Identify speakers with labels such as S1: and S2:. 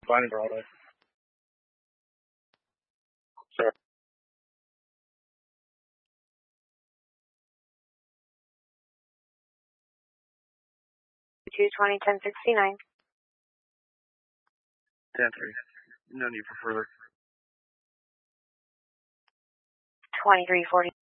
S1: Finding Broadway. Sure.
S2: 220, 1069.
S1: 10-3. No need for further.
S2: 2340.